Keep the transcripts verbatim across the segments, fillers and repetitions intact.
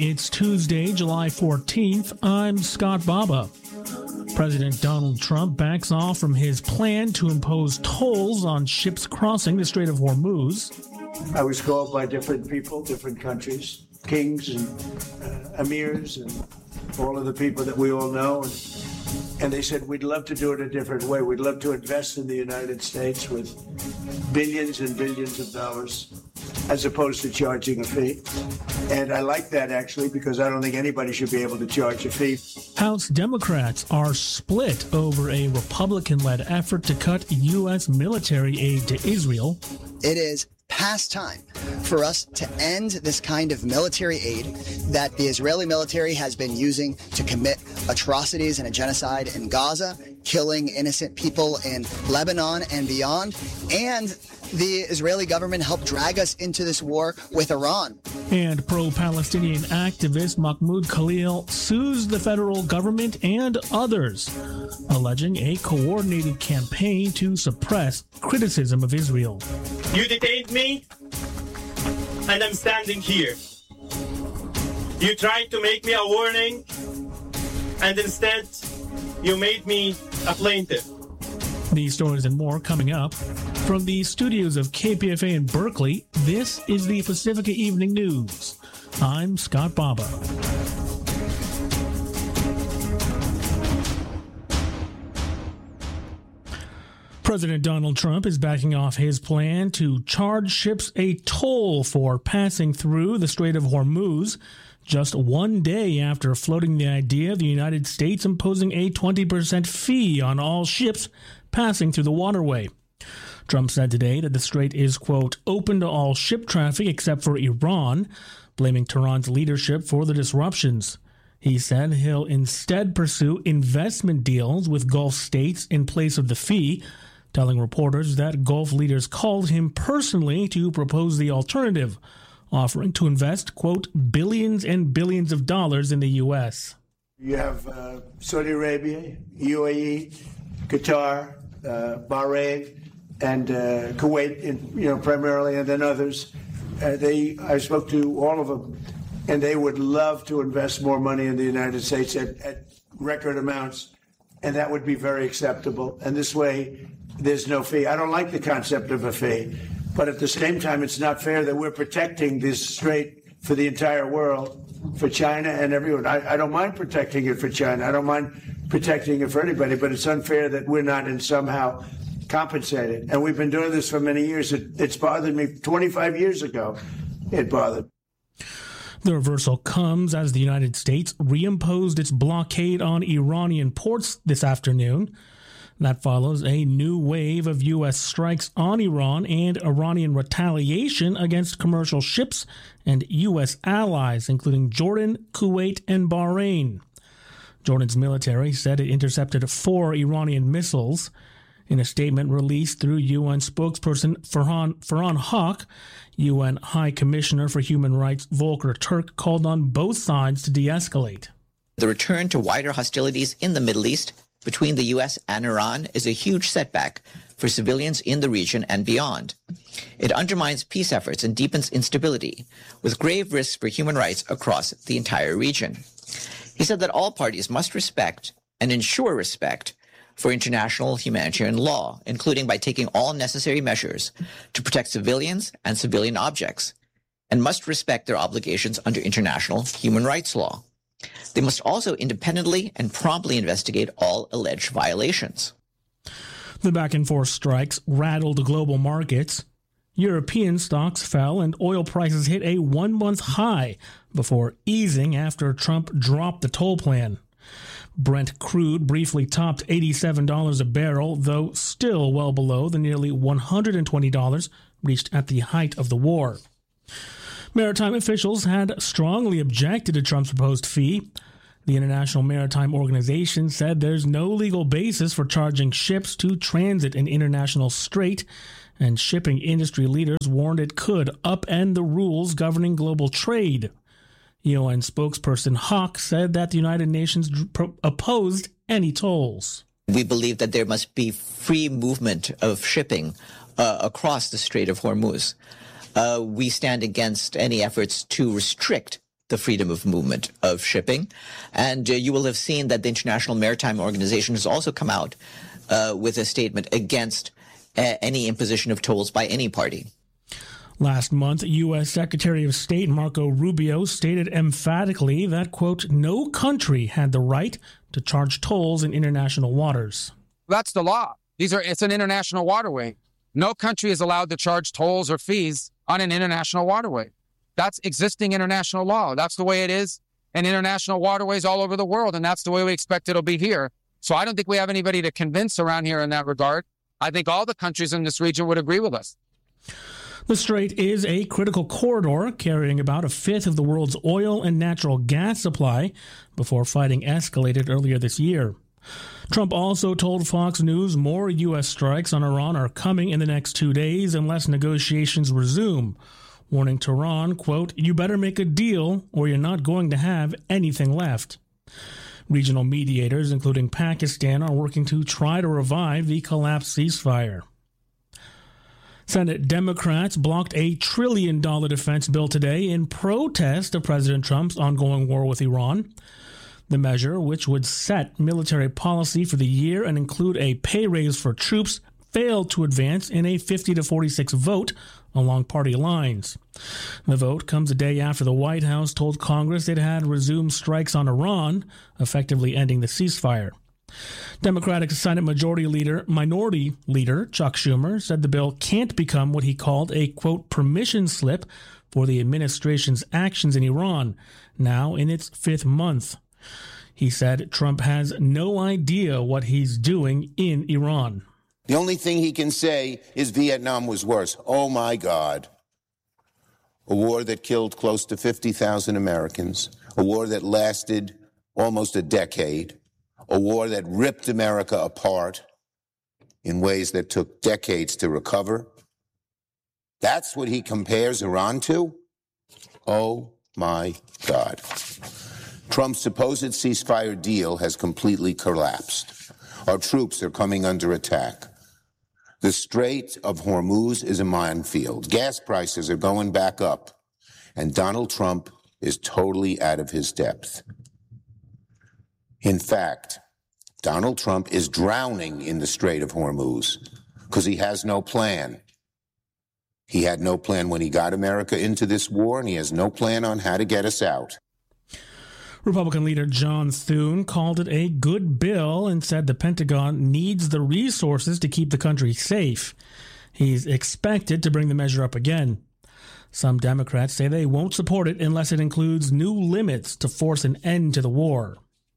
It's Tuesday, July fourteenth. I'm Scott Baba. President Donald Trump backs off from his plan to impose tolls on ships crossing the Strait of Hormuz. I was called by different people, different countries, kings and uh, emirs and all of the people that we all know. And, and they said, we'd love to do it a different way. We'd love to invest in the United States with billions and billions of dollars as opposed to charging a fee. And I like that, actually, because I don't think anybody should be able to charge a fee. House Democrats are split over a Republican-led effort to cut U S military aid to Israel. It is past time for us to end this kind of military aid that the Israeli military has been using to commit atrocities and a genocide in Gaza, killing innocent people in Lebanon and beyond, and the Israeli government helped drag us into this war with Iran. And pro-Palestinian activist Mahmoud Khalil sues the federal government and others, alleging a coordinated campaign to suppress criticism of Israel. You detained me, and I'm standing here. You tried to make me a warning, and instead you made me a plaintiff. These stories and more coming up. From the studios of K P F A in Berkeley, this is the Pacifica Evening News. I'm Scott Baba. President Donald Trump is backing off his plan to charge ships a toll for passing through the Strait of Hormuz, just one day after floating the idea of the United States imposing a twenty percent fee on all ships passing through the waterway. Trump said today that the strait is, quote, open to all ship traffic except for Iran, blaming Tehran's leadership for the disruptions. He said he'll instead pursue investment deals with Gulf states in place of the fee, telling reporters that Gulf leaders called him personally to propose the alternative, offering to invest, quote, billions and billions of dollars in the U S. You have uh, Saudi Arabia, U A E, Qatar, uh, Bahrain, and uh, Kuwait, in, you know, primarily, and then others. Uh, they, I spoke to all of them, and they would love to invest more money in the United States at, at record amounts, and that would be very acceptable. And this way, there's no fee. I don't like the concept of a fee, but at the same time, it's not fair that we're protecting this strait for the entire world, for China and everyone. I, I don't mind protecting it for China. I don't mind protecting it for anybody, but it's unfair that we're not in somehow compensated. And we've been doing this for many years. It, it's bothered me twenty-five years ago. It bothered. The reversal comes as the United States reimposed its blockade on Iranian ports this afternoon. That follows a new wave of U S strikes on Iran and Iranian retaliation against commercial ships and U S allies, including Jordan, Kuwait, and Bahrain. Jordan's military said it intercepted four Iranian missiles. In a statement released through U N spokesperson Farhan, Farhan Haq, U N High Commissioner for Human Rights Volker Turk called on both sides to de-escalate. The return to wider hostilities in the Middle East between the U S and Iran is a huge setback for civilians in the region and beyond. It undermines peace efforts and deepens instability, with grave risks for human rights across the entire region. He said that all parties must respect and ensure respect for international humanitarian law, including by taking all necessary measures to protect civilians and civilian objects, and must respect their obligations under international human rights law. They must also independently and promptly investigate all alleged violations. The back-and-forth strikes rattled global markets. European stocks fell and oil prices hit a one-month high before easing after Trump dropped the toll plan. Brent crude briefly topped eighty-seven dollars a barrel, though still well below the nearly one hundred twenty dollars reached at the height of the war. Maritime officials had strongly objected to Trump's proposed fee. The International Maritime Organization said there's no legal basis for charging ships to transit an international strait, and shipping industry leaders warned it could upend the rules governing global trade. U N spokesperson Hawk said that the United Nations pro- opposed any tolls. We believe that there must be free movement of shipping uh, across the Strait of Hormuz. Uh, we stand against any efforts to restrict the freedom of movement of shipping. And uh, you will have seen that the International Maritime Organization has also come out uh, with a statement against uh, any imposition of tolls by any party. Last month, U S. Secretary of State Marco Rubio stated emphatically that, quote, no country had the right to charge tolls in international waters. That's the law. These are, it's an international waterway. No country is allowed to charge tolls or fees on an international waterway. That's existing international law. That's the way it is in international waterways all over the world, and that's the way we expect it'll be here. So I don't think we have anybody to convince around here in that regard. I think all the countries in this region would agree with us. The Strait is a critical corridor carrying about a fifth of the world's oil and natural gas supply before fighting escalated earlier this year. Trump also told Fox News more U S strikes on Iran are coming in the next two days unless negotiations resume, warning Tehran, quote, you better make a deal or you're not going to have anything left. Regional mediators, including Pakistan, are working to try to revive the collapsed ceasefire. Senate Democrats blocked a trillion dollar defense bill today in protest of President Trump's ongoing war with Iran. The measure, which would set military policy for the year and include a pay raise for troops, failed to advance in a fifty to forty-six vote along party lines. The vote comes a day after the White House told Congress it had resumed strikes on Iran, effectively ending the ceasefire. Democratic Senate Majority Leader, Minority Leader Chuck Schumer said the bill can't become what he called a, quote, permission slip for the administration's actions in Iran, now in its fifth month. He said Trump has no idea what he's doing in Iran. The only thing he can say is Vietnam was worse. Oh, my God. A war that killed close to fifty thousand Americans, a war that lasted almost a decade, a war that ripped America apart in ways that took decades to recover. That's what he compares Iran to? Oh, my God. Trump's supposed ceasefire deal has completely collapsed. Our troops are coming under attack. The Strait of Hormuz is a minefield. Gas prices are going back up, and Donald Trump is totally out of his depth. In fact, Donald Trump is drowning in the Strait of Hormuz because he has no plan. He had no plan when he got America into this war, and he has no plan on how to get us out. Republican leader John Thune called it a good bill and said the Pentagon needs the resources to keep the country safe. He's expected to bring the measure up again. Some Democrats say they won't support it unless it includes new limits to force an end to the war.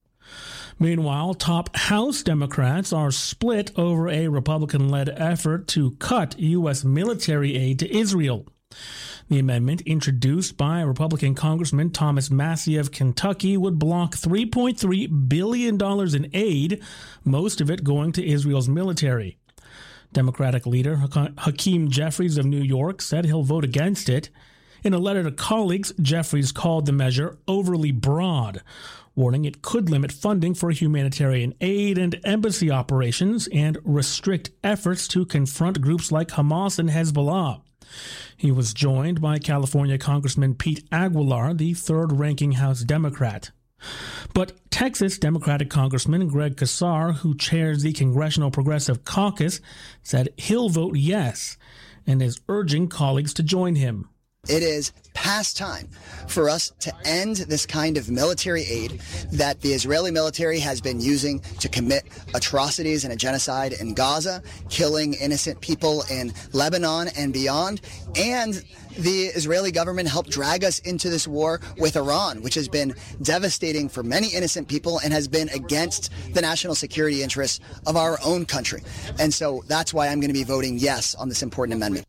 Meanwhile, top House Democrats are split over a Republican-led effort to cut U S military aid to Israel. The amendment, introduced by Republican Congressman Thomas Massie of Kentucky, would block three point three billion dollars in aid, most of it going to Israel's military. Democratic leader Hakeem Jeffries of New York said he'll vote against it. In a letter to colleagues, Jeffries called the measure overly broad, warning it could limit funding for humanitarian aid and embassy operations and restrict efforts to confront groups like Hamas and Hezbollah. He was joined by California Congressman Pete Aguilar, the third-ranking House Democrat. But Texas Democratic Congressman Greg Casar, who chairs the Congressional Progressive Caucus, said he'll vote yes and is urging colleagues to join him. It is past time for us to end this kind of military aid that the Israeli military has been using to commit atrocities and a genocide in Gaza, killing innocent people in Lebanon and beyond. And the Israeli government helped drag us into this war with Iran, which has been devastating for many innocent people and has been against the national security interests of our own country. And so that's why I'm going to be voting yes on this important amendment.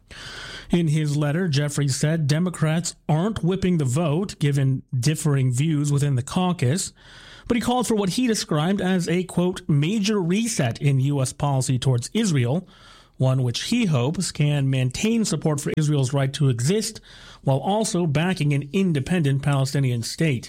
In his letter, Jeffries said Democrats aren't whipping the vote, given differing views within the caucus, but he called for what he described as a, quote, major reset in U S policy towards Israel, one which he hopes can maintain support for Israel's right to exist while also backing an independent Palestinian state.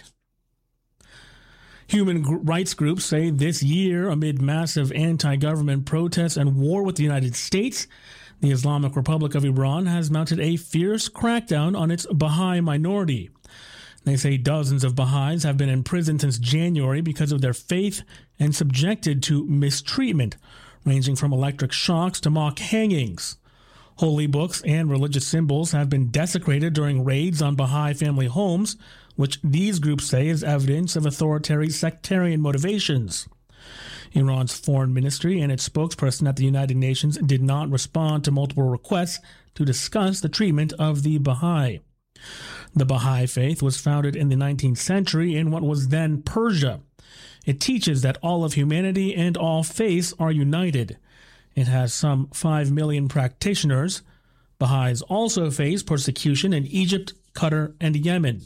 Human rights groups say this year, amid massive anti-government protests and war with the United States, the Islamic Republic of Iran has mounted a fierce crackdown on its Baha'i minority. They say dozens of Baha'is have been in prison since January because of their faith and subjected to mistreatment, ranging from electric shocks to mock hangings. Holy books and religious symbols have been desecrated during raids on Baha'i family homes, which these groups say is evidence of authoritarian sectarian motivations. Iran's foreign ministry and its spokesperson at the United Nations did not respond to multiple requests to discuss the treatment of the Baha'i. The Baha'i faith was founded in the nineteenth century in what was then Persia. It teaches that all of humanity and all faiths are united. It has some five million practitioners. Baha'is also face persecution in Egypt, Qatar, and Yemen.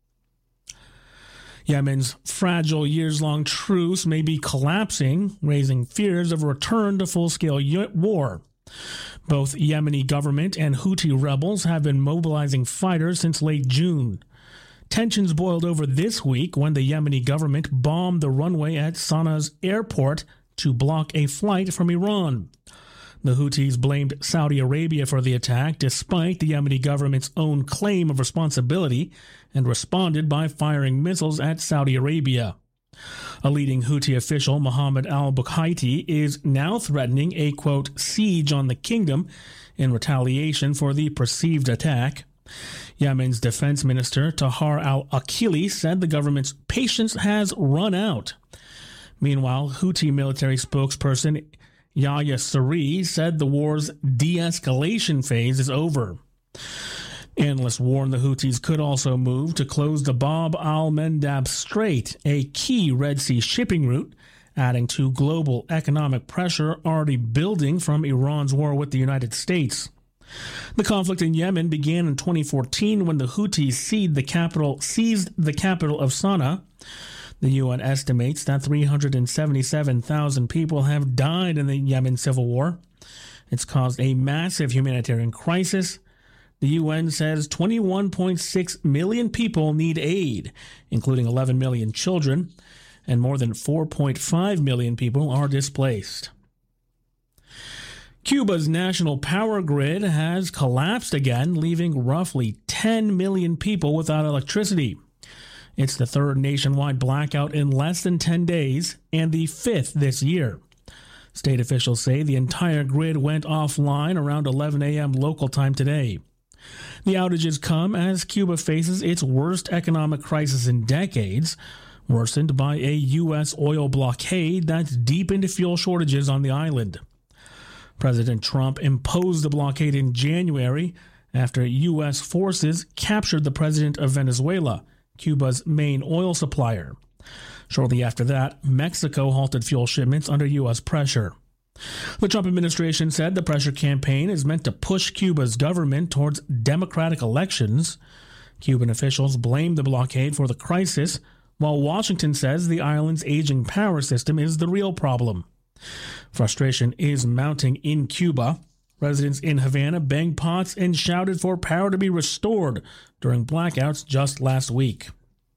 Yemen's fragile years-long truce may be collapsing, raising fears of a return to full-scale war. Both Yemeni government and Houthi rebels have been mobilizing fighters since late June. Tensions boiled over this week when the Yemeni government bombed the runway at Sana's airport to block a flight from Iran. The Houthis blamed Saudi Arabia for the attack, despite the Yemeni government's own claim of responsibility, and responded by firing missiles at Saudi Arabia. A leading Houthi official, Mohammed al-Bukhaiti, is now threatening a, quote, siege on the kingdom in retaliation for the perceived attack. Yemen's defense minister, Tahar al-Akili, said the government's patience has run out. Meanwhile, Houthi military spokesperson Yahya Saree said the war's de-escalation phase is over. Analysts warn the Houthis could also move to close the Bab al-Mandab Strait, a key Red Sea shipping route, adding to global economic pressure already building from Iran's war with the United States. The conflict in Yemen began in twenty fourteen when the Houthis seized the capital, seized the capital of Sana'a. The U N estimates that three hundred seventy-seven thousand people have died in the Yemen civil war. It's caused a massive humanitarian crisis. The U N says twenty-one point six million people need aid, including eleven million children, and more than four point five million people are displaced. Cuba's national power grid has collapsed again, leaving roughly ten million people without electricity. It's the third nationwide blackout in less than ten days and the fifth this year. State officials say the entire grid went offline around eleven a.m. local time today. The outages come as Cuba faces its worst economic crisis in decades, worsened by a U S oil blockade that's deepened fuel shortages on the island. President Trump imposed the blockade in January after U S forces captured the president of Venezuela, Cuba's main oil supplier. Shortly after that, Mexico halted fuel shipments under U S pressure. The Trump administration said the pressure campaign is meant to push Cuba's government towards democratic elections. Cuban officials blamed the blockade for the crisis, while Washington says the island's aging power system is the real problem. Frustration is mounting in Cuba. Residents in Havana banged pots and shouted for power to be restored during blackouts just last week.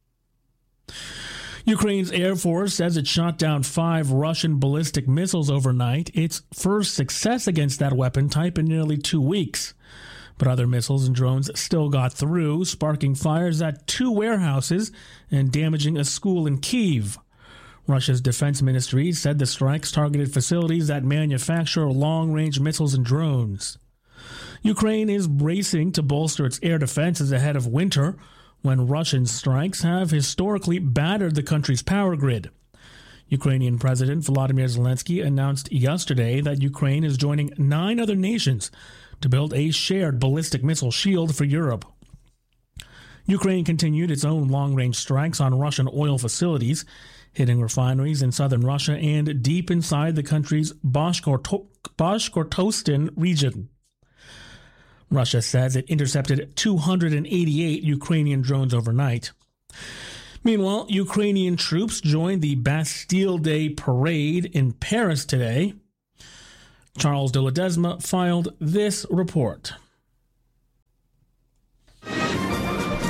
Ukraine's Air Force says it shot down five Russian ballistic missiles overnight, its first success against that weapon type in nearly two weeks. But other missiles and drones still got through, sparking fires at two warehouses and damaging a school in Kyiv. Russia's defense ministry said the strikes targeted facilities that manufacture long-range missiles and drones. Ukraine is bracing to bolster its air defenses ahead of winter, when Russian strikes have historically battered the country's power grid. Ukrainian President Volodymyr Zelensky announced yesterday that Ukraine is joining nine other nations to build a shared ballistic missile shield for Europe. Ukraine continued its own long-range strikes on Russian oil facilities, hitting refineries in southern Russia and deep inside the country's Bashkorto- Bashkortostan region. Russia says it intercepted two hundred eighty-eight Ukrainian drones overnight. Meanwhile, Ukrainian troops joined the Bastille Day parade in Paris today. Charles de Ledesma filed this report.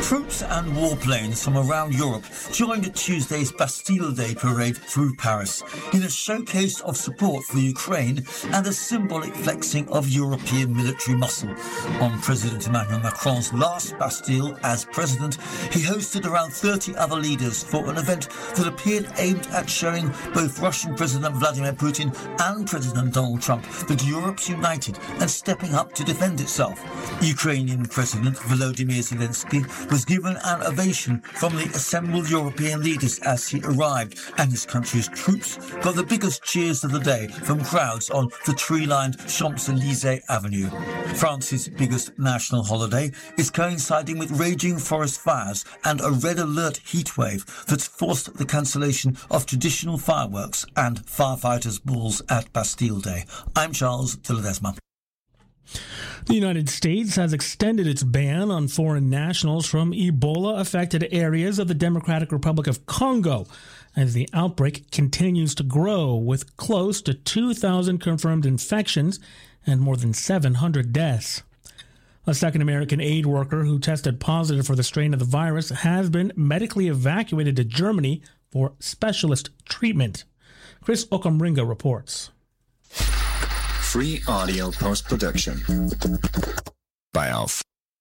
Troops and warplanes from around Europe joined Tuesday's Bastille Day parade through Paris in a showcase of support for Ukraine and a symbolic flexing of European military muscle. On President Emmanuel Macron's last Bastille as president, he hosted around thirty other leaders for an event that appeared aimed at showing both Russian President Vladimir Putin and President Donald Trump that Europe's united and stepping up to defend itself. Ukrainian President Volodymyr Zelensky was given an ovation from the assembled European leaders as he arrived, and his country's troops got the biggest cheers of the day from crowds on the tree-lined Champs-Élysées Avenue. France's biggest national holiday is coinciding with raging forest fires and a red alert heatwave that's forced the cancellation of traditional fireworks and firefighters' balls at Bastille Day. I'm Charles de Ledesma. The United States has extended its ban on foreign nationals from Ebola-affected areas of the Democratic Republic of Congo as the outbreak continues to grow, with close to two thousand confirmed infections and more than seven hundred deaths. A second American aid worker who tested positive for the strain of the virus has been medically evacuated to Germany for specialist treatment. Chris Okamringa reports. Free audio post-production by Alf.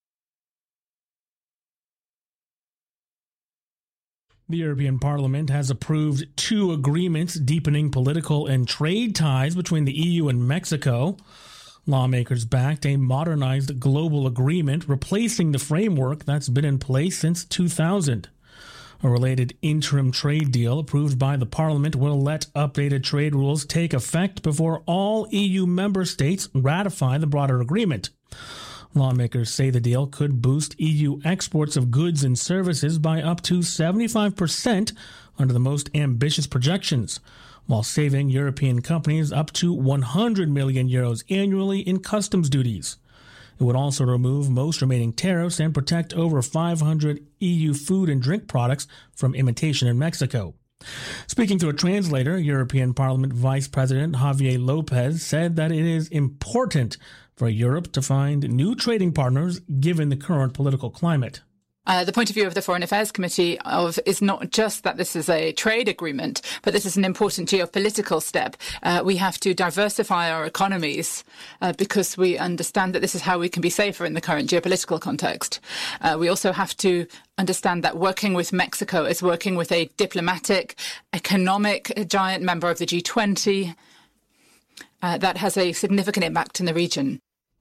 The European Parliament has approved two agreements deepening political and trade ties between the E U and Mexico. Lawmakers backed a modernized global agreement replacing the framework that's been in place since two thousand. A related interim trade deal approved by the Parliament will let updated trade rules take effect before all E U member states ratify the broader agreement. Lawmakers say the deal could boost E U exports of goods and services by up to seventy-five percent under the most ambitious projections, while saving European companies up to one hundred million euros annually in customs duties. It would also remove most remaining tariffs and protect over five hundred E U food and drink products from imitation in Mexico. Speaking to a translator, European Parliament Vice President Javier Lopez said that it is important for Europe to find new trading partners given the current political climate. Uh, the point of view of the Foreign Affairs Committee of is not just that this is a trade agreement, but this is an important geopolitical step. Uh, we have to diversify our economies uh, because we understand that this is how we can be safer in the current geopolitical context. Uh, we also have to understand that working with Mexico is working with a diplomatic, economic giant member of the G twenty uh, that has a significant impact in the region.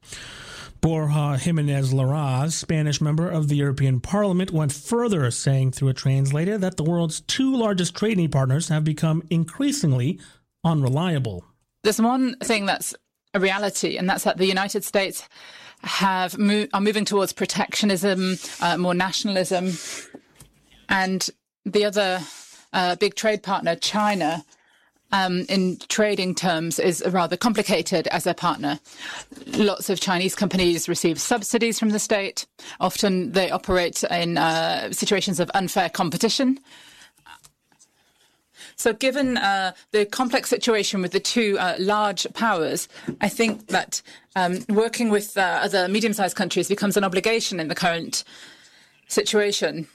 Borja Jimenez Larraz, Spanish member of the European Parliament, went further, saying through a translator that the world's two largest trading partners have become increasingly unreliable. There's one thing that's a reality, and that's that the United States have mo- are moving towards protectionism, uh, more nationalism, and the other uh, big trade partner, China, Um, in trading terms, is rather complicated as a partner. Lots of Chinese companies receive subsidies from the state. Often they operate in uh, situations of unfair competition. So given uh, the complex situation with the two uh, large powers, I think that um, working with uh, other medium-sized countries becomes an obligation in the current situation.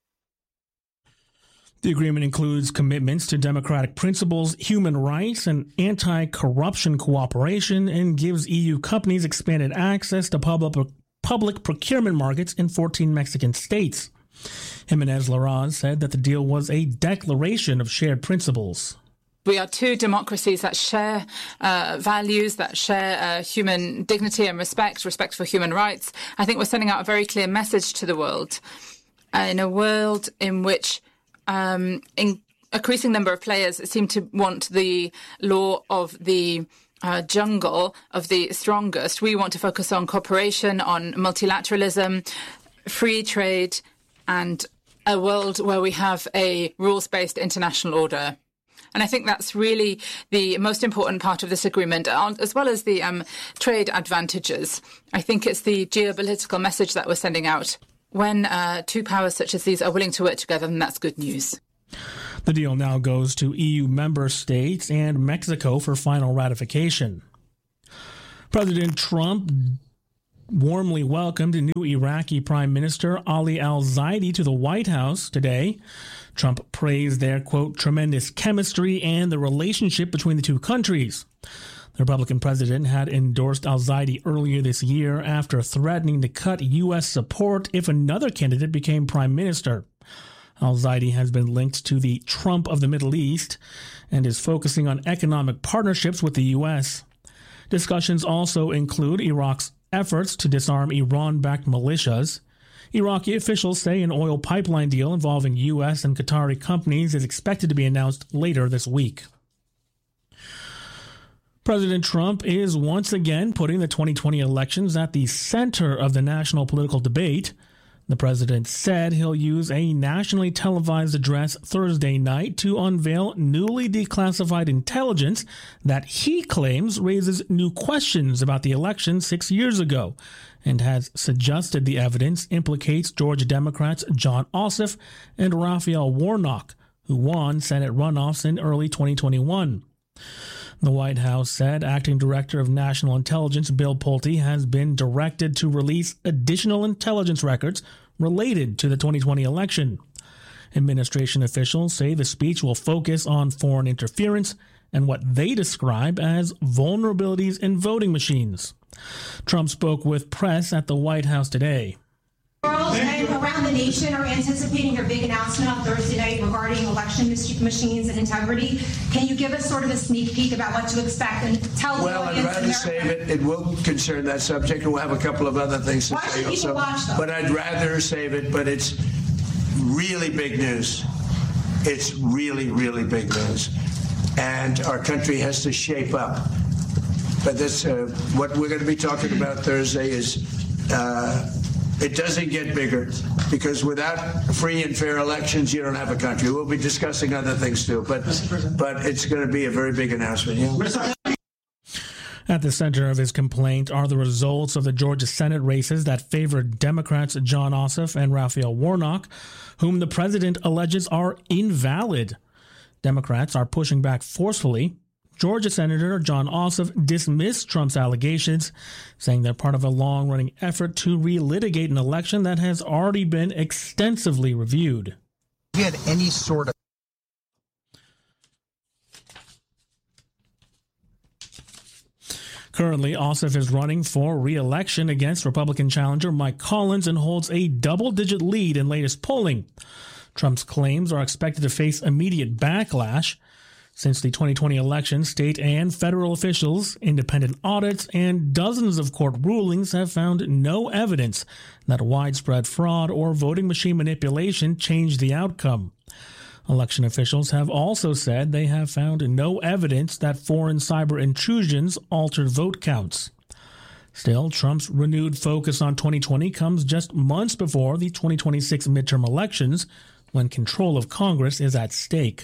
The agreement includes commitments to democratic principles, human rights, and anti-corruption cooperation, and gives E U companies expanded access to public public procurement markets in fourteen Mexican states. Jimenez Larraz said that the deal was a declaration of shared principles. We are two democracies that share uh, values, that share uh, human dignity and respect, respect for human rights. I think we're sending out a very clear message to the world. Uh, in a world in which Um, in increasing number of players seem to want the law of the uh, jungle, of the strongest. We want to focus on cooperation, on multilateralism, free trade, and a world where we have a rules-based international order. And I think that's really the most important part of this agreement, as well as the um, trade advantages. I think it's the geopolitical message that we're sending out. When uh, two powers such as these are willing to work together, then that's good news. The deal now goes to E U member states and Mexico for final ratification. President Trump warmly welcomed new Iraqi Prime Minister Ali al-Zaidi to the White House today. Trump praised their, quote, tremendous chemistry and the relationship between the two countries. The Republican president had endorsed al-Zaidi earlier this year after threatening to cut U S support if another candidate became prime minister. Al-Zaidi has been linked to the Trump of the Middle East and is focusing on economic partnerships with the U S. Discussions also include Iraq's efforts to disarm Iran-backed militias. Iraqi officials say an oil pipeline deal involving U S and Qatari companies is expected to be announced later this week. President Trump is once again putting the twenty twenty elections at the center of the national political debate. The president said he'll use a nationally televised address Thursday night to unveil newly declassified intelligence that he claims raises new questions about the election six years ago, and has suggested the evidence implicates Georgia Democrats Jon Ossoff and Raphael Warnock, who won Senate runoffs in early twenty twenty-one. The White House said Acting Director of National Intelligence Bill Pulte has been directed to release additional intelligence records related to the twenty twenty election. Administration officials say the speech will focus on foreign interference and what they describe as vulnerabilities in voting machines. Trump spoke with press at the White House today. World and around the nation are anticipating your big announcement on Thursday night regarding election machines and integrity. Can you give us sort of a sneak peek about what to expect and tell the well, audience? Well, I'd rather save it. It will concern that subject, and we'll have a couple of other things to Why say should people also. watch them? But I'd rather save it, but it's really big news. It's really, really big news. And our country has to shape up. But this, uh, what we're going to be talking about Thursday is uh, it doesn't get bigger, because without free and fair elections, you don't have a country. We'll be discussing other things too, but but it's going to be a very big announcement. Yeah. At the center of his complaint are the results of the Georgia Senate races that favored Democrats Jon Ossoff and Raphael Warnock, whom the president alleges are invalid. Democrats are pushing back forcefully. Georgia Senator Jon Ossoff dismissed Trump's allegations, saying they're part of a long-running effort to relitigate an election that has already been extensively reviewed. If you had any sort of Currently, Ossoff is running for re-election against Republican challenger Mike Collins and holds a double-digit lead in latest polling. Trump's claims are expected to face immediate backlash. Since the twenty twenty election, state and federal officials, independent audits, and dozens of court rulings have found no evidence that widespread fraud or voting machine manipulation changed the outcome. Election officials have also said they have found no evidence that foreign cyber intrusions altered vote counts. Still, Trump's renewed focus on twenty twenty comes just months before the twenty twenty-six midterm elections, when control of Congress is at stake.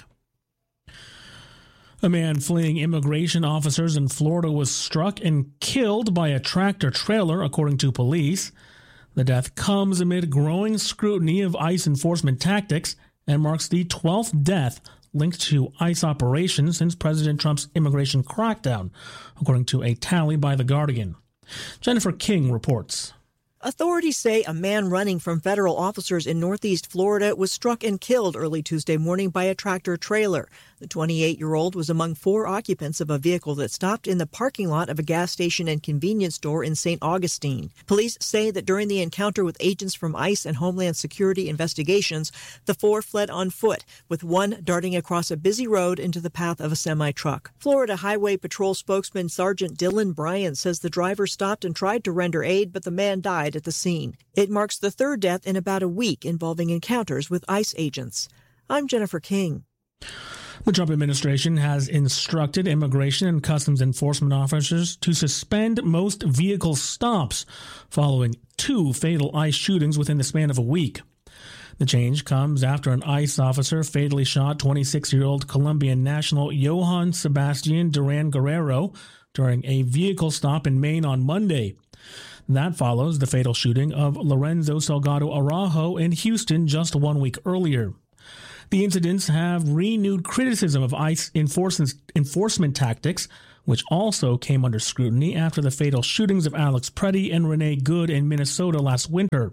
A man fleeing immigration officers in Florida was struck and killed by a tractor-trailer, according to police. The death comes amid growing scrutiny of ICE enforcement tactics and marks the twelfth death linked to ICE operations since President Trump's immigration crackdown, according to a tally by The Guardian. Jennifer King reports. Authorities say a man running from federal officers in northeast Florida was struck and killed early Tuesday morning by a tractor-trailer. The twenty-eight-year-old was among four occupants of a vehicle that stopped in the parking lot of a gas station and convenience store in Saint Augustine. Police say that during the encounter with agents from ICE and Homeland Security investigations, the four fled on foot, with one darting across a busy road into the path of a semi-truck. Florida Highway Patrol spokesman Sergeant Dylan Bryan says the driver stopped and tried to render aid, but the man died at the scene. It marks the third death in about a week involving encounters with ICE agents. I'm Jennifer King. The Trump administration has instructed immigration and customs enforcement officers to suspend most vehicle stops following two fatal ICE shootings within the span of a week. The change comes after an ICE officer fatally shot twenty-six-year-old Colombian national Johann Sebastian Duran Guerrero during a vehicle stop in Maine on Monday. That follows the fatal shooting of Lorenzo Salgado Araujo in Houston just one week earlier. The incidents have renewed criticism of ICE enforcement, enforcement tactics, which also came under scrutiny after the fatal shootings of Alex Preddy and Renee Good in Minnesota last winter.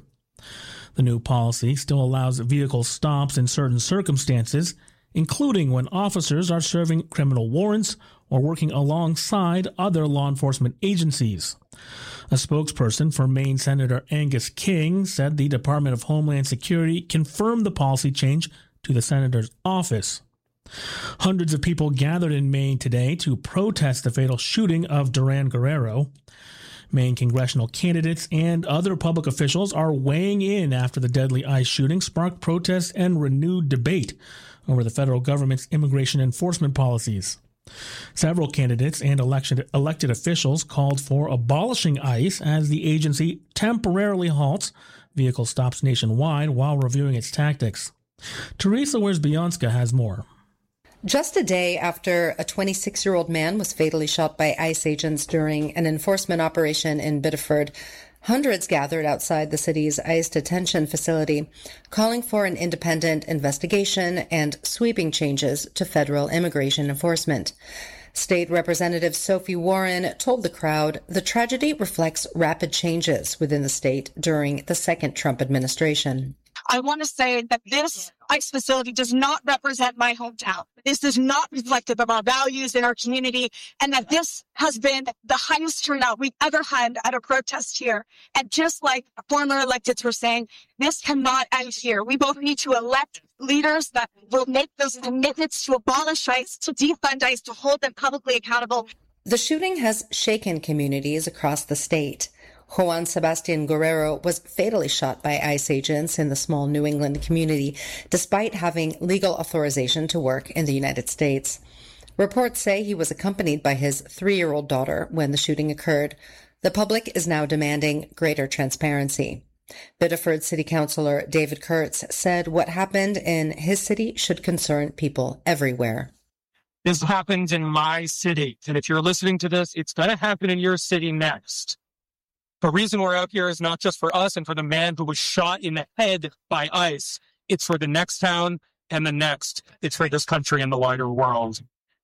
The new policy still allows vehicle stops in certain circumstances, including when officers are serving criminal warrants or working alongside other law enforcement agencies. A spokesperson for Maine Senator Angus King said the Department of Homeland Security confirmed the policy change to the senator's office. Hundreds of people gathered in Maine today to protest the fatal shooting of Duran Guerrero. Maine congressional candidates and other public officials are weighing in after the deadly ICE shooting sparked protests and renewed debate over the federal government's immigration enforcement policies. Several candidates and election, elected officials called for abolishing ICE as the agency temporarily halts vehicle stops nationwide while reviewing its tactics. Teresa Wierzbianska has more. Just a day after a twenty-six-year-old man was fatally shot by ICE agents during an enforcement operation in Biddeford, hundreds gathered outside the city's ICE detention facility, calling for an independent investigation and sweeping changes to federal immigration enforcement. State Representative Sophie Warren told the crowd the tragedy reflects rapid changes within the state during the second Trump administration. I want to say that this ICE facility does not represent my hometown. This is not reflective of our values in our community, and that this has been the highest turnout we've ever had at a protest here. And just like former electeds were saying, this cannot end here. We both need to elect leaders that will make those commitments to abolish ICE, to defund ICE, to hold them publicly accountable. The shooting has shaken communities across the state. Juan Sebastian Guerrero was fatally shot by ICE agents in the small New England community, despite having legal authorization to work in the United States. Reports say he was accompanied by his three-year-old daughter when the shooting occurred. The public is now demanding greater transparency. Biddeford City Councilor David Kurtz said what happened in his city should concern people everywhere. This happened in my city, and if you're listening to this, it's going to happen in your city next. The reason we're out here is not just for us and for the man who was shot in the head by ICE. It's for the next town and the next. It's for this country and the wider world.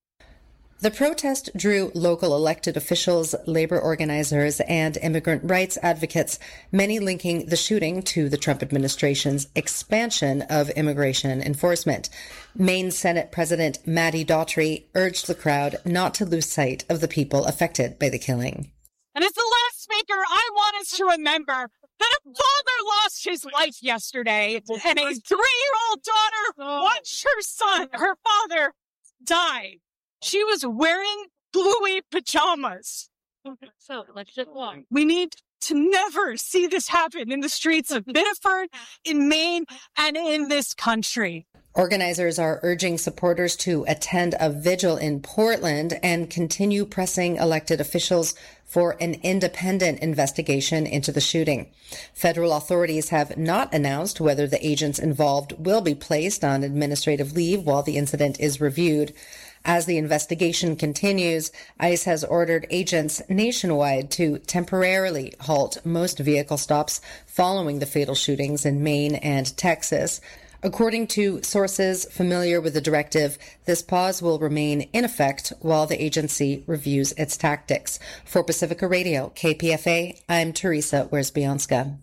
The protest drew local elected officials, labor organizers, and immigrant rights advocates, many linking the shooting to the Trump administration's expansion of immigration enforcement. Maine Senate President Maddie Daughtry urged the crowd not to lose sight of the people affected by the killing. And as the last speaker, I want us to remember that a father lost his life yesterday, and a three-year-old daughter watched her son, her father, die. She was wearing bluey pajamas. So let's just walk. We need to never see this happen in the streets of Biddeford, in Maine, and in this country. Organizers are urging supporters to attend a vigil in Portland and continue pressing elected officials for an independent investigation into the shooting. Federal authorities have not announced whether the agents involved will be placed on administrative leave while the incident is reviewed. As the investigation continues, ICE has ordered agents nationwide to temporarily halt most vehicle stops following the fatal shootings in Maine and Texas. According to sources familiar with the directive, this pause will remain in effect while the agency reviews its tactics. For Pacifica Radio, K P F A, I'm Teresa Wierzbianska.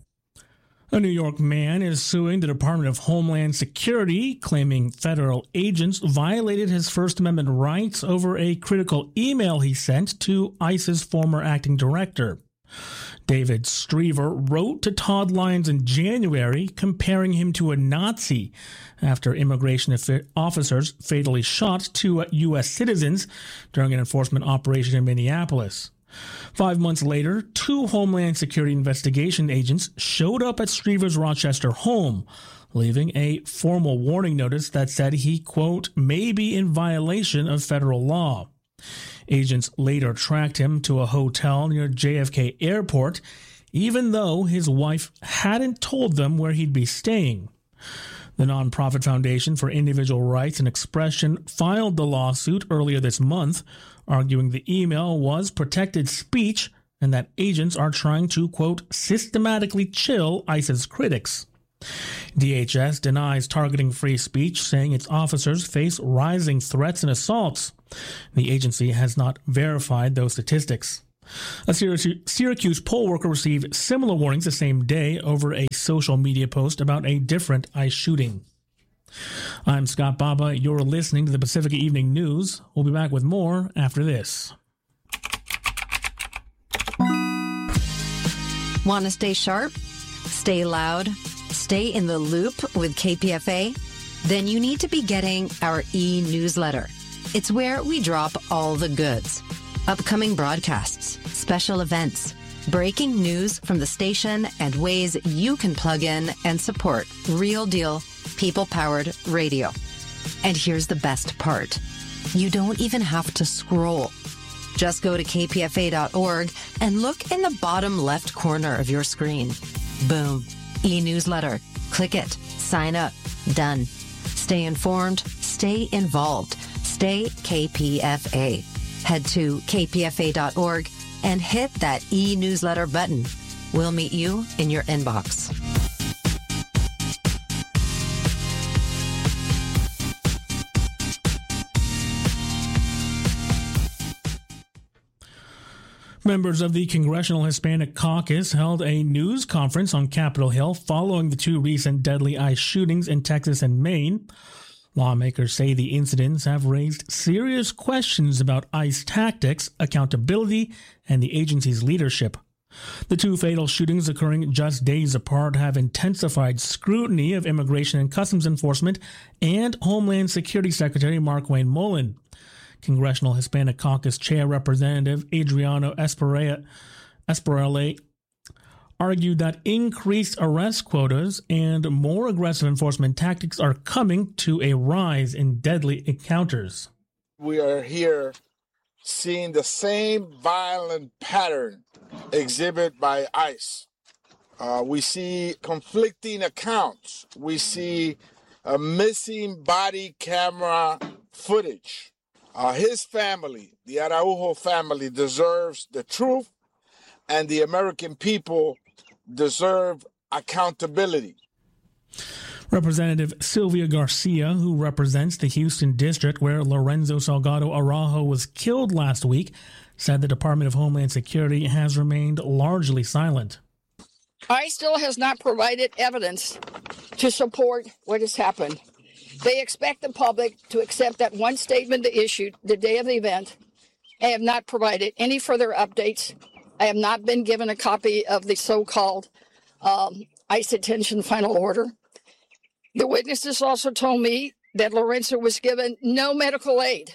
A New York man is suing the Department of Homeland Security, claiming federal agents violated his First Amendment rights over a critical email he sent to ICE's former acting director. David Striever wrote to Todd Lyons in January comparing him to a Nazi after immigration officers fatally shot two U S citizens during an enforcement operation in Minneapolis. Five months later, two Homeland Security investigation agents showed up at Striever's Rochester home, leaving a formal warning notice that said he, quote, may be in violation of federal law. Agents later tracked him to a hotel near J F K Airport, even though his wife hadn't told them where he'd be staying. The nonprofit Foundation for Individual Rights and Expression filed the lawsuit earlier this month, arguing the email was protected speech and that agents are trying to, quote, systematically chill ICE's critics. D H S denies targeting free speech, saying its officers face rising threats and assaults. The agency has not verified those statistics. A Syracuse poll worker received similar warnings the same day over a social media post about a different ICE shooting. I'm Scott Baba. You're listening to the Pacifica Evening News. We'll be back with more after this. Want to stay sharp? Stay loud? Stay in the loop with K P F A? Then you need to be getting our e-newsletter. It's where we drop all the goods. Upcoming broadcasts, special events, breaking news from the station, and ways you can plug in and support real deal, people-powered radio. And here's the best part. You don't even have to scroll. Just go to k p f a dot org and look in the bottom left corner of your screen. Boom. E-newsletter. Click it. Sign up. Done. Stay informed. Stay involved. Stay K P F A. Head to k p f a dot org and hit that e-newsletter button. We'll meet you in your inbox. Members of the Congressional Hispanic Caucus held a news conference on Capitol Hill following the two recent deadly ICE shootings in Texas and Maine. Lawmakers say the incidents have raised serious questions about ICE tactics, accountability, and the agency's leadership. The two fatal shootings occurring just days apart have intensified scrutiny of Immigration and Customs Enforcement and Homeland Security Secretary Markwayne Mullin. Congressional Hispanic Caucus Chair Representative Adriano Esperale argued that increased arrest quotas and more aggressive enforcement tactics are coming to a rise in deadly encounters. We are here seeing the same violent pattern exhibited by ICE. Uh, we see conflicting accounts. We see a missing body camera footage. Uh, his family, the Araujo family, deserves the truth, and the American people deserve accountability. Representative Sylvia Garcia, who represents the Houston district where Lorenzo Salgado Araujo was killed last week, said the Department of Homeland Security has remained largely silent. ICE still has not provided evidence to support what has happened. They expect the public to accept that one statement they issued the day of the event. I have not provided any further updates. I have not been given a copy of the so-called um, ICE detention final order. The witnesses also told me that Lorenzo was given no medical aid.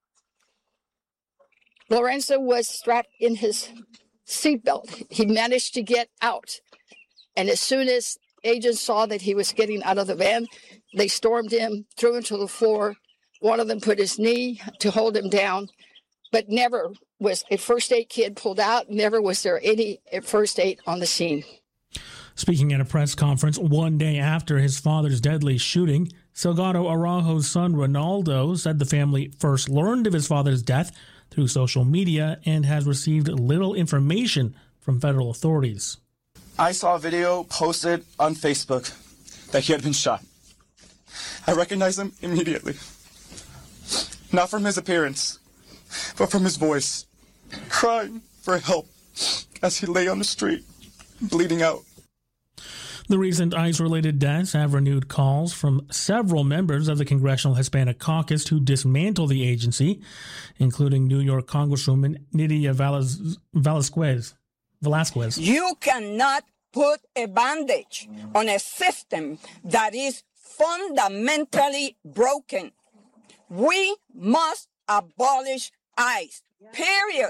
Lorenzo was strapped in his seatbelt. He managed to get out. And as soon as agents saw that he was getting out of the van, they stormed him, threw him to the floor. One of them put his knee to hold him down, but never was a first aid kit pulled out. Never was there any first aid on the scene. Speaking at a press conference one day after his father's deadly shooting, Salgado Araujo's son Ronaldo said the family first learned of his father's death through social media and has received little information from federal authorities. I saw a video posted on Facebook that he had been shot. I recognized him immediately. Not from his appearance, but from his voice, crying for help as he lay on the street, bleeding out. The recent ICE-related deaths have renewed calls from several members of the Congressional Hispanic Caucus to dismantle the agency, including New York Congresswoman Nydia Velasquez. Velasquez. You cannot put a bandage on a system that is fundamentally broken. We must abolish ICE, period.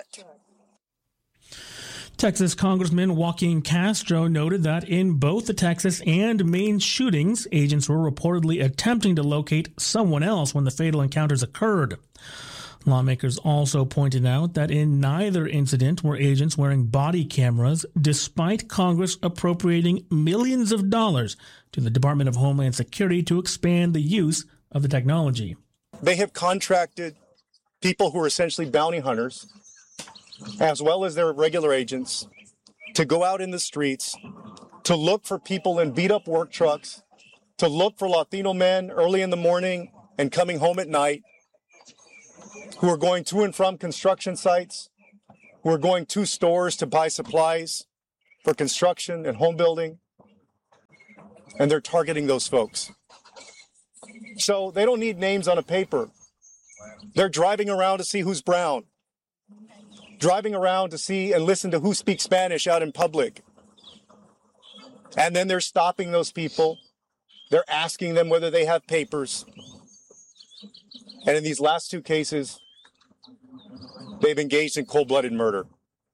Texas Congressman Joaquin Castro noted that in both the Texas and Maine shootings, agents were reportedly attempting to locate someone else when the fatal encounters occurred. Lawmakers also pointed out that in neither incident were agents wearing body cameras, despite Congress appropriating millions of dollars to the Department of Homeland Security to expand the use of the technology. They have contracted people who are essentially bounty hunters, as well as their regular agents, to go out in the streets to look for people in beat-up work trucks, to look for Latino men early in the morning and coming home at night, who are going to and from construction sites, who are going to stores to buy supplies for construction and home building, and they're targeting those folks. So they don't need names on a paper. They're driving around to see who's brown, driving around to see and listen to who speaks Spanish out in public. And then they're stopping those people. They're asking them whether they have papers. And in these last two cases, they've engaged in cold-blooded murder.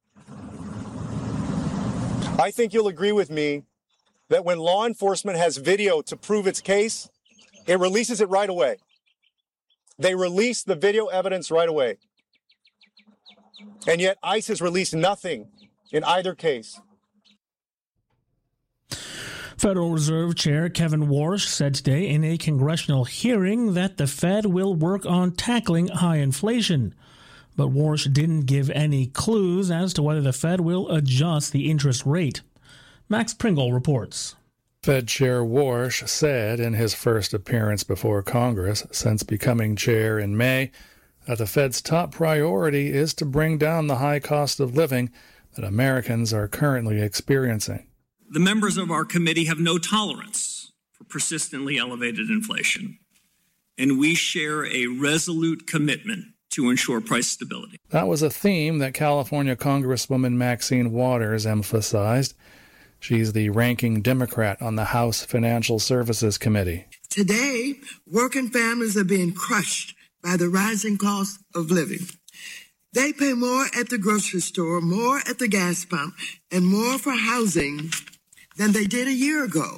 I think you'll agree with me that when law enforcement has video to prove its case, it releases it right away. They release the video evidence right away. And yet ICE has released nothing in either case. Federal Reserve Chair Kevin Warsh said today in a congressional hearing that the Fed will work on tackling high inflation. But Warsh didn't give any clues as to whether the Fed will adjust the interest rate. Max Pringle reports. Fed Chair Warsh said in his first appearance before Congress since becoming chair in May that the Fed's top priority is to bring down the high cost of living that Americans are currently experiencing. The members of our committee have no tolerance for persistently elevated inflation, and we share a resolute commitment to ensure price stability. That was a theme that California Congresswoman Maxine Waters emphasized. She's the ranking Democrat on the House Financial Services Committee. Today, working families are being crushed by the rising cost of living. They pay more at the grocery store, more at the gas pump, and more for housing than they did a year ago.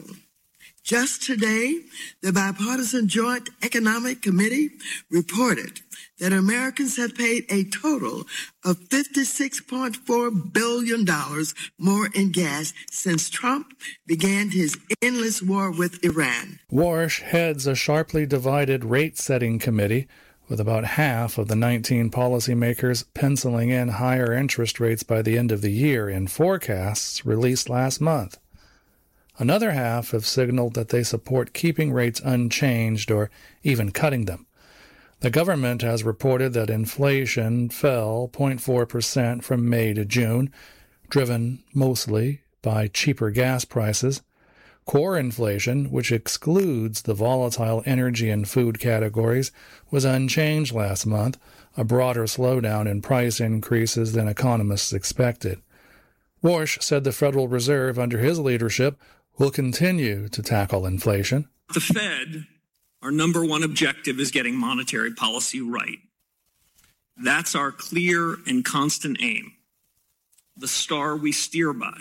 Just today, the Bipartisan Joint Economic Committee reported that Americans have paid a total of fifty-six point four billion dollars more in gas since Trump began his endless war with Iran. Warsh heads a sharply divided rate-setting committee, with about half of the nineteen policymakers penciling in higher interest rates by the end of the year in forecasts released last month. Another half have signaled that they support keeping rates unchanged or even cutting them. The government has reported that inflation fell zero point four percent from May to June, driven mostly by cheaper gas prices. Core inflation, which excludes the volatile energy and food categories, was unchanged last month, a broader slowdown in price increases than economists expected. Warsh said the Federal Reserve, under his leadership, will continue to tackle inflation. The Fed, our number one objective is getting monetary policy right. That's our clear and constant aim, the star we steer by.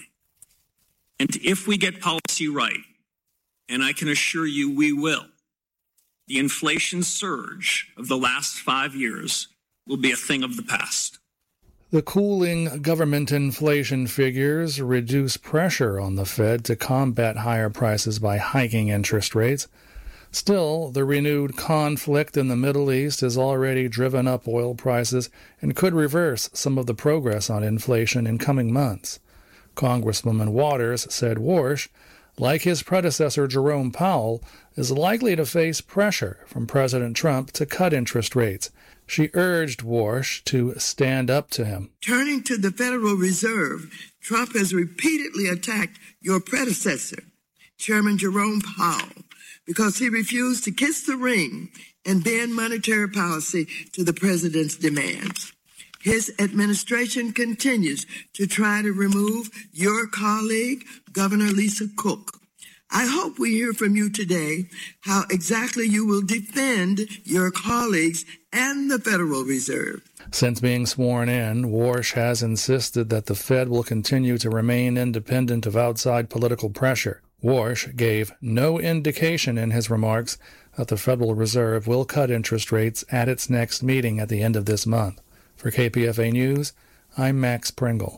And if we get policy right, and I can assure you we will, the inflation surge of the last five years will be a thing of the past. The cooling government inflation figures reduce pressure on the Fed to combat higher prices by hiking interest rates. Still, the renewed conflict in the Middle East has already driven up oil prices and could reverse some of the progress on inflation in coming months. Congresswoman Waters said Warsh, like his predecessor Jerome Powell, is likely to face pressure from President Trump to cut interest rates. She urged Warsh to stand up to him. Turning to the Federal Reserve, Trump has repeatedly attacked your predecessor, Chairman Jerome Powell, because he refused to kiss the ring and bend monetary policy to the president's demands. His administration continues to try to remove your colleague, Governor Lisa Cook. I hope we hear from you today how exactly you will defend your colleagues and the Federal Reserve. Since being sworn in, Warsh has insisted that the Fed will continue to remain independent of outside political pressure. Warsh gave no indication in his remarks that the Federal Reserve will cut interest rates at its next meeting at the end of this month. For K P F A News, I'm Max Pringle.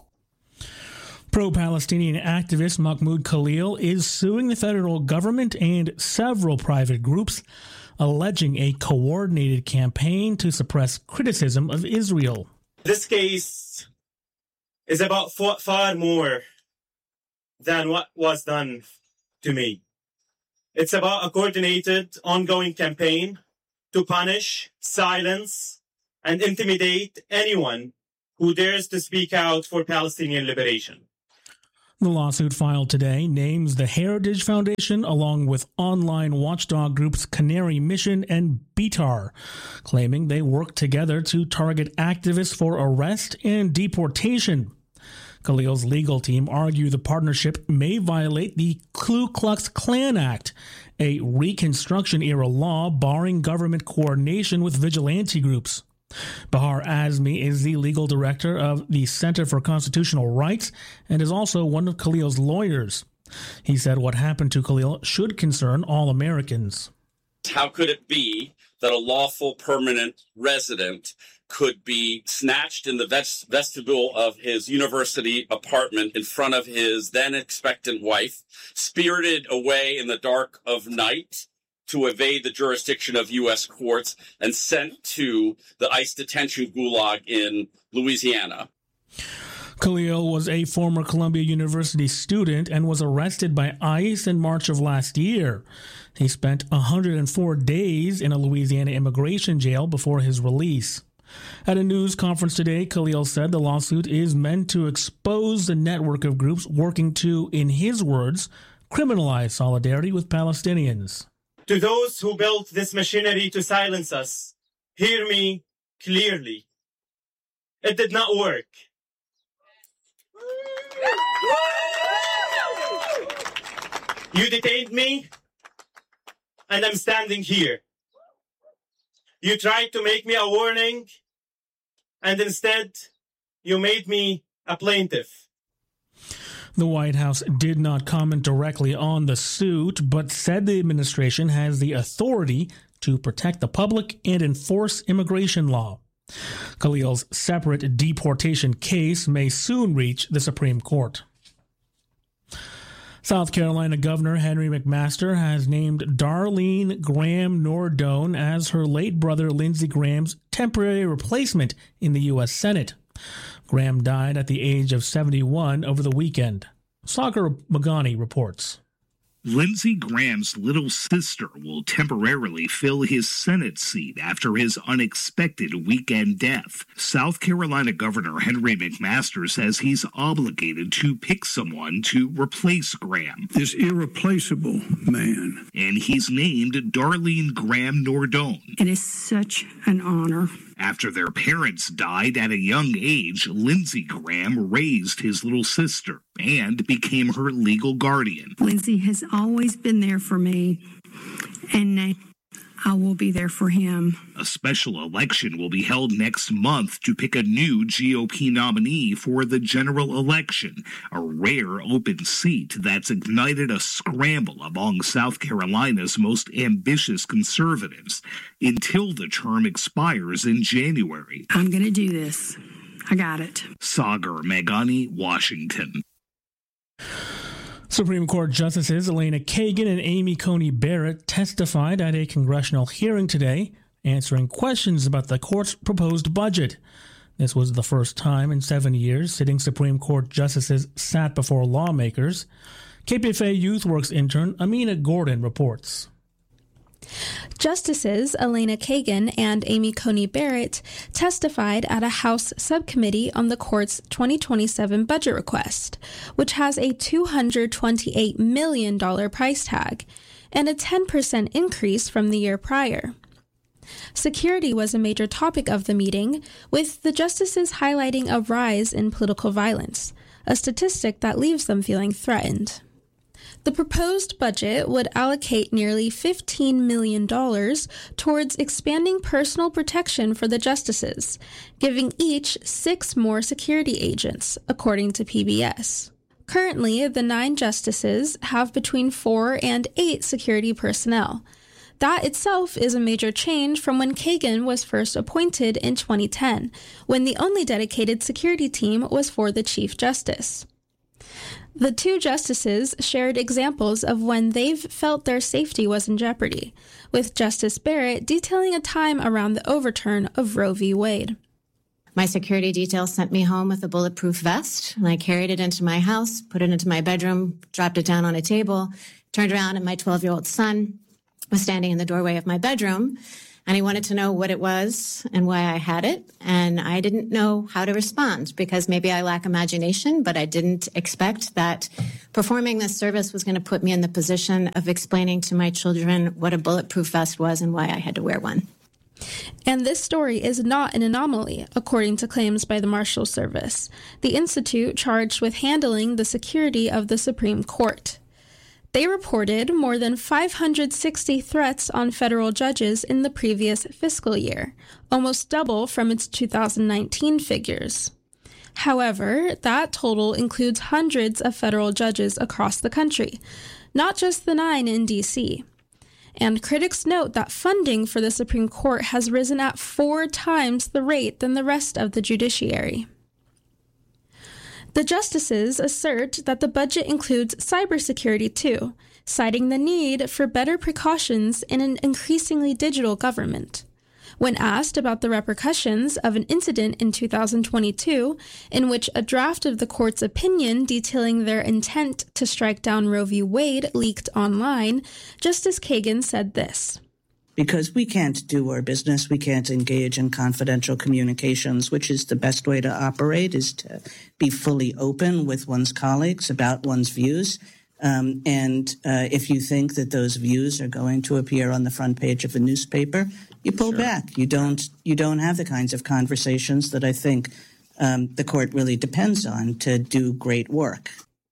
Pro-Palestinian activist Mahmoud Khalil is suing the federal government and several private groups, alleging a coordinated campaign to suppress criticism of Israel. This case is about far more than what was done to me. It's about a coordinated, ongoing campaign to punish, silence, and intimidate anyone who dares to speak out for Palestinian liberation. The lawsuit filed today names the Heritage Foundation along with online watchdog groups Canary Mission and Betar, claiming they work together to target activists for arrest and deportation. Khalil's legal team argue the partnership may violate the Ku Klux Klan Act, a Reconstruction-era law barring government coordination with vigilante groups. Bahar Azmi is the legal director of the Center for Constitutional Rights and is also one of Khalil's lawyers. He said what happened to Khalil should concern all Americans. How could it be that a lawful permanent resident could be snatched in the vest- vestibule of his university apartment in front of his then expectant wife, spirited away in the dark of night to evade the jurisdiction of U S courts, and sent to the ICE detention gulag in Louisiana? Khalil was a former Columbia University student and was arrested by ICE in March of last year. He spent one hundred four days in a Louisiana immigration jail before his release. At a news conference today, Khalil said the lawsuit is meant to expose the network of groups working to, in his words, criminalize solidarity with Palestinians. To those who built this machinery to silence us, hear me clearly. It did not work. You detained me, and I'm standing here. You tried to make me a warning, and instead, you made me a plaintiff. The White House did not comment directly on the suit, but said the administration has the authority to protect the public and enforce immigration law. Khalil's separate deportation case may soon reach the Supreme Court. South Carolina Governor Henry McMaster has named Darlene Graham Nordone as her late brother Lindsey Graham's temporary replacement in the U S Senate. Graham died at the age of seventy-one over the weekend. Sagar Magani reports. Lindsey Graham's little sister will temporarily fill his Senate seat after his unexpected weekend death. South Carolina Governor Henry McMaster says he's obligated to pick someone to replace Graham. This irreplaceable man. And he's named Darlene Graham Nordone. It is such an honor. After their parents died at a young age, Lindsey Graham raised his little sister and became her legal guardian. Lindsey has always been there for me, and I will be there for him. A special election will be held next month to pick a new G O P nominee for the general election, a rare open seat that's ignited a scramble among South Carolina's most ambitious conservatives until the term expires in January. I'm going to do this. I got it. Sagar Magani, Washington. Supreme Court Justices Elena Kagan and Amy Coney Barrett testified at a congressional hearing today, answering questions about the court's proposed budget. This was the first time in seven years sitting Supreme Court justices sat before lawmakers. K P F A YouthWorks intern Amina Gordon reports. Justices Elena Kagan and Amy Coney Barrett testified at a House subcommittee on the court's twenty twenty-seven budget request, which has a two hundred twenty-eight million dollars price tag and a ten percent increase from the year prior. Security was a major topic of the meeting, with the justices highlighting a rise in political violence, a statistic that leaves them feeling threatened. The proposed budget would allocate nearly fifteen million dollars towards expanding personal protection for the justices, giving each six more security agents, according to P B S. Currently, the nine justices have between four and eight security personnel. That itself is a major change from when Kagan was first appointed in twenty ten, when the only dedicated security team was for the Chief Justice. The two justices shared examples of when they've felt their safety was in jeopardy, with Justice Barrett detailing a time around the overturn of Roe v. Wade. My security detail sent me home with a bulletproof vest, and I carried it into my house, put it into my bedroom, dropped it down on a table, turned around, and my twelve-year-old son was standing in the doorway of my bedroom, and he wanted to know what it was and why I had it, and I didn't know how to respond because maybe I lack imagination, but I didn't expect that performing this service was going to put me in the position of explaining to my children what a bulletproof vest was and why I had to wear one. And this story is not an anomaly, according to claims by the Marshal Service, the institute charged with handling the security of the Supreme Court. They reported more than five hundred sixty threats on federal judges in the previous fiscal year, almost double from its two thousand nineteen figures. However, that total includes hundreds of federal judges across the country, not just the nine in D C And critics note that funding for the Supreme Court has risen at four times the rate than the rest of the judiciary. The justices assert that the budget includes cybersecurity too, citing the need for better precautions in an increasingly digital government. When asked about the repercussions of an incident in two thousand twenty-two, in which a draft of the court's opinion detailing their intent to strike down Roe v. Wade leaked online, Justice Kagan said this. Because we can't do our business, we can't engage in confidential communications, which is the best way to operate, is to be fully open with one's colleagues about one's views. Um, and uh, if you think that those views are going to appear on the front page of a newspaper, you pull sure. back. You don't. You don't have the kinds of conversations that I think um, the court really depends on to do great work.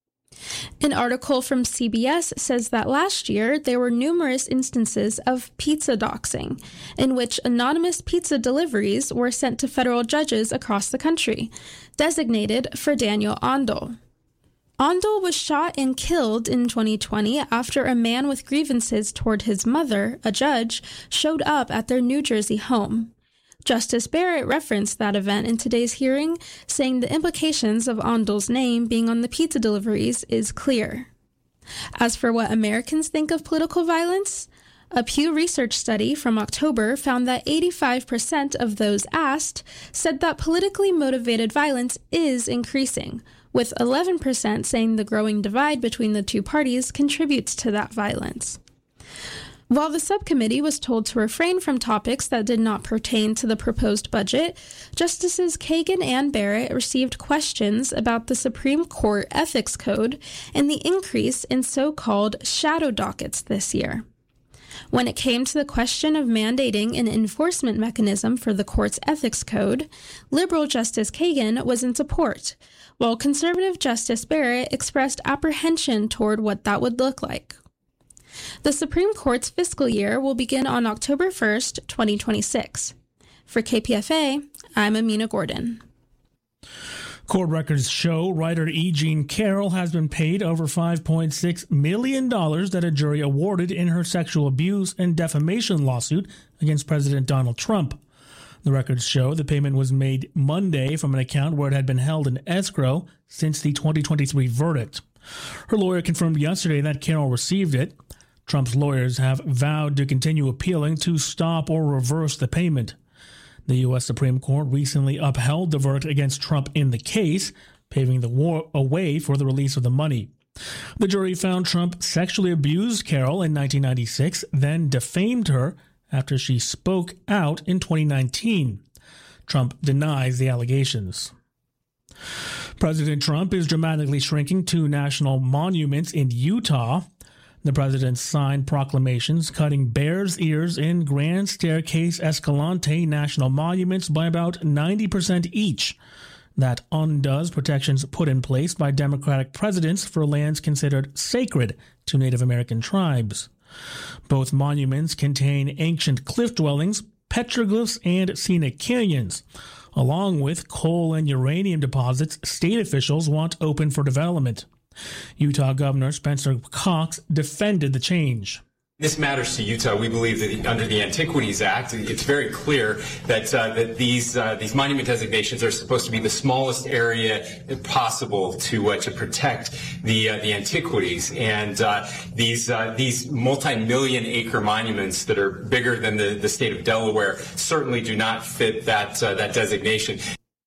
An article from C B S says that last year there were numerous instances of pizza doxing, in which anonymous pizza deliveries were sent to federal judges across the country, designated for Daniel Ondal. Ondal was shot and killed in twenty twenty after a man with grievances toward his mother, a judge, showed up at their New Jersey home. Justice Barrett referenced that event in today's hearing, saying the implications of Ondal's name being on the pizza deliveries is clear. As for what Americans think of political violence, a Pew Research study from October found that eighty-five percent of those asked said that politically motivated violence is increasing, with eleven percent saying the growing divide between the two parties contributes to that violence. While the subcommittee was told to refrain from topics that did not pertain to the proposed budget, Justices Kagan and Barrett received questions about the Supreme Court Ethics Code and the increase in so-called shadow dockets this year. When it came to the question of mandating an enforcement mechanism for the court's ethics code, liberal Justice Kagan was in support, while conservative Justice Barrett expressed apprehension toward what that would look like. The Supreme Court's fiscal year will begin on October first, twenty twenty-six. For K P F A, I'm Amina Gordon. Court records show writer E. Jean Carroll has been paid over five point six million dollars that a jury awarded in her sexual abuse and defamation lawsuit against President Donald Trump. The records show the payment was made Monday from an account where it had been held in escrow since the twenty twenty-three verdict. Her lawyer confirmed yesterday that Carroll received it. Trump's lawyers have vowed to continue appealing to stop or reverse the payment. The U S Supreme Court recently upheld the verdict against Trump in the case, paving the war way for the release of the money. The jury found Trump sexually abused Carroll in nineteen ninety-six, then defamed her after she spoke out in twenty nineteen. Trump denies the allegations. President Trump is dramatically shrinking two national monuments in Utah. The president signed proclamations cutting Bears Ears and Grand Staircase Escalante national monuments by about ninety percent each. That undoes protections put in place by Democratic presidents for lands considered sacred to Native American tribes. Both monuments contain ancient cliff dwellings, petroglyphs, and scenic canyons. Along with coal and uranium deposits, state officials want open for development. Utah Governor Spencer Cox defended the change. This matters to Utah. We believe that under the Antiquities Act, it's very clear that uh, that these uh, these monument designations are supposed to be the smallest area possible to uh, to protect the uh, the antiquities. And uh, these uh, these multi-million acre monuments that are bigger than the, the state of Delaware certainly do not fit that uh, that designation.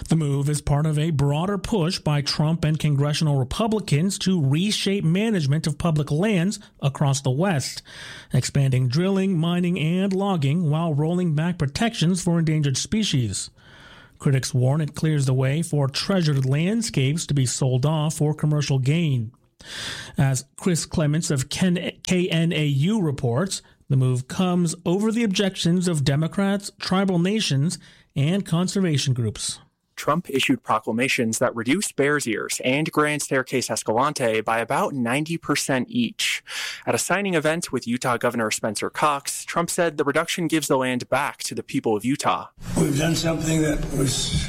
The move is part of a broader push by Trump and congressional Republicans to reshape management of public lands across the West, expanding drilling, mining, and logging while rolling back protections for endangered species. Critics warn it clears the way for treasured landscapes to be sold off for commercial gain. As Chris Clements of K N A U reports, the move comes over the objections of Democrats, tribal nations, and conservation groups. Trump issued proclamations that reduced Bears Ears and Grand Staircase Escalante by about ninety percent each. At a signing event with Utah Governor Spencer Cox, Trump said the reduction gives the land back to the people of Utah. We've done something that was,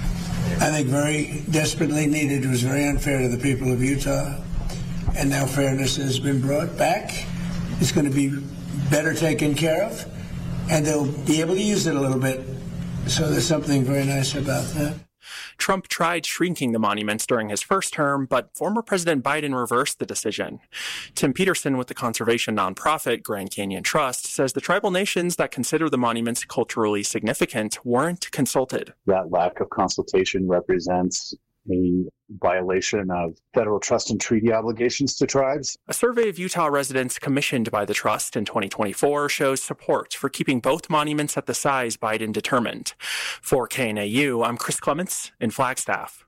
I think, very desperately needed. It was very unfair to the people of Utah. And now fairness has been brought back. It's going to be better taken care of, and they'll be able to use it a little bit. So there's something very nice about that. Trump tried shrinking the monuments during his first term, but former President Biden reversed the decision. Tim Peterson with the conservation nonprofit Grand Canyon Trust says the tribal nations that consider the monuments culturally significant weren't consulted. That lack of consultation represents a violation of federal trust and treaty obligations to tribes. A survey of Utah residents commissioned by the trust in twenty twenty-four shows support for keeping both monuments at the size Biden determined. For K N A U, I'm Chris Clements in Flagstaff.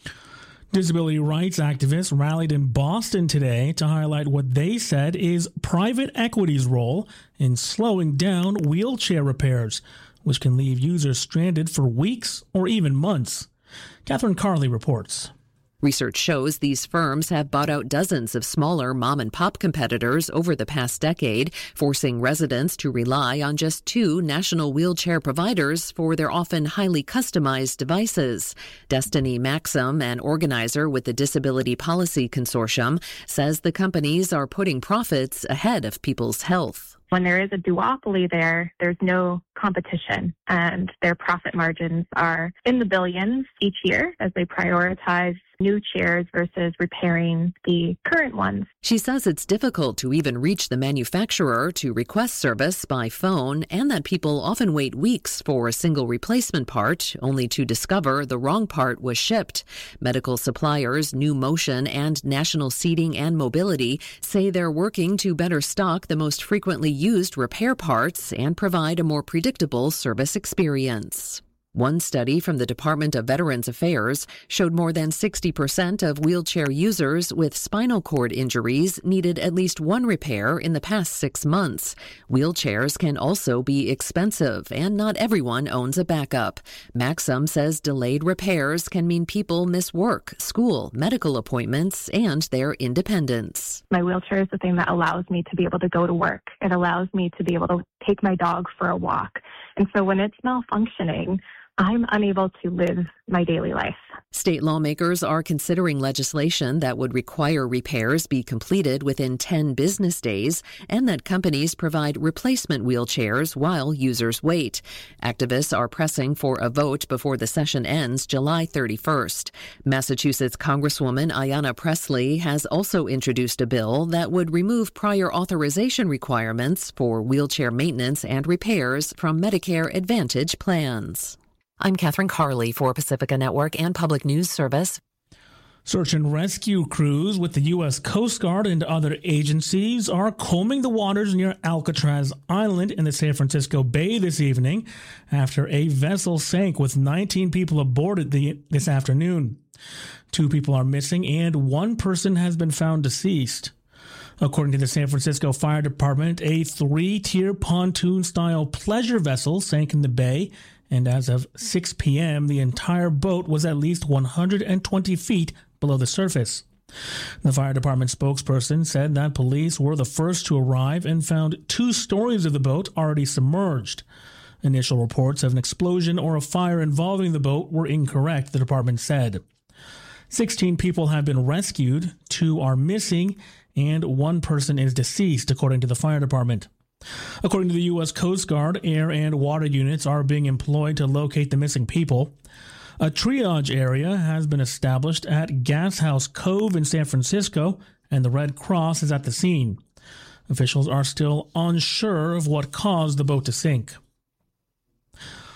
Disability rights activists rallied in Boston today to highlight what they said is private equity's role in slowing down wheelchair repairs, which can leave users stranded for weeks or even months. Catherine Carley reports. Research shows these firms have bought out dozens of smaller mom-and-pop competitors over the past decade, forcing residents to rely on just two national wheelchair providers for their often highly customized devices. Destiny Maxim, an organizer with the Disability Policy Consortium, says the companies are putting profits ahead of people's health. When there is a duopoly there, there's no competition, and their profit margins are in the billions each year as they prioritize new chairs versus repairing the current ones. She says it's difficult to even reach the manufacturer to request service by phone, and that people often wait weeks for a single replacement part, only to discover the wrong part was shipped. Medical suppliers New Motion and National Seating and Mobility say they're working to better stock the most frequently used repair parts and provide a more predictable service experience. One study from the Department of Veterans Affairs showed more than sixty percent of wheelchair users with spinal cord injuries needed at least one repair in the past six months. Wheelchairs can also be expensive, and not everyone owns a backup. Maxim says delayed repairs can mean people miss work, school, medical appointments, and their independence. My wheelchair is the thing that allows me to be able to go to work. It allows me to be able to take my dog for a walk. And so when it's malfunctioning, I'm unable to live my daily life. State lawmakers are considering legislation that would require repairs be completed within ten business days and that companies provide replacement wheelchairs while users wait. Activists are pressing for a vote before the session ends July thirty-first. Massachusetts Congresswoman Ayanna Pressley has also introduced a bill that would remove prior authorization requirements for wheelchair maintenance and repairs from Medicare Advantage plans. I'm Catherine Carley for Pacifica Network and Public News Service. Search and rescue crews with the U S Coast Guard and other agencies are combing the waters near Alcatraz Island in the San Francisco Bay this evening after a vessel sank with nineteen people aboard it the, this afternoon. Two people are missing and one person has been found deceased. According to the San Francisco Fire Department, a three-tier pontoon-style pleasure vessel sank in the bay, and as of six p.m., the entire boat was at least one hundred twenty feet below the surface. The fire department spokesperson said that police were the first to arrive and found two stories of the boat already submerged. Initial reports of an explosion or a fire involving the boat were incorrect, the department said. sixteen people have been rescued, two are missing, and one person is deceased, according to the fire department. According to the U S Coast Guard, air and water units are being employed to locate the missing people. A triage area has been established at Gas House Cove in San Francisco, and the Red Cross is at the scene. Officials are still unsure of what caused the boat to sink.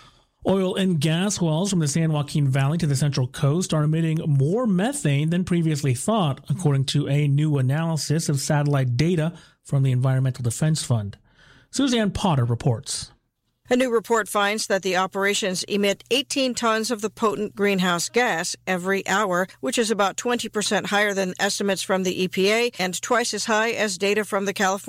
Oil and gas wells from the San Joaquin Valley to the Central Coast are emitting more methane than previously thought, according to a new analysis of satellite data from the Environmental Defense Fund. Suzanne Potter reports. A new report finds that the operations emit eighteen tons of the potent greenhouse gas every hour, which is about twenty percent higher than estimates from the E P A and twice as high as data from the California